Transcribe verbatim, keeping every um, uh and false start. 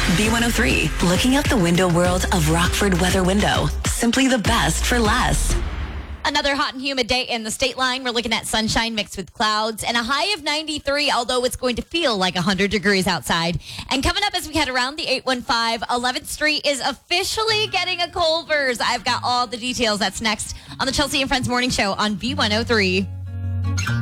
B one oh three, looking out the window world of Rockford Weather Window. Simply the best for less. Another hot and humid day in the state line. We're looking at sunshine mixed with clouds and a high of ninety-three, although it's going to feel like one hundred degrees outside. And coming up as we head around the eight one five, eleventh Street is officially getting a Culver's. I've got all the details. That's next on the Chelsea and Friends Morning Show on B one oh three.